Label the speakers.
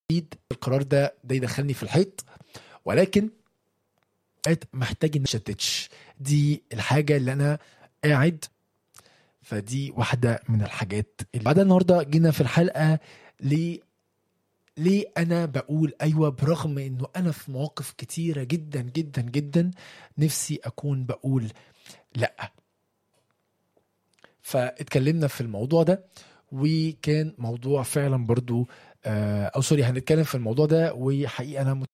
Speaker 1: القرار ده يدخلني في الحيط، ولكن محتاج ان اشتتش. دي الحاجه اللي انا قاعد. فدي واحده من الحاجات اللي بعد النهارده جينا في الحلقه. ليه انا بقول ايوه برغم انه انا في مواقف كتيره جدا جدا جدا نفسي اكون بقول لا. فاتكلمنا في الموضوع ده، وكان موضوع فعلا برضو او سوري، هنتكلم في الموضوع ده. وحقيقه انا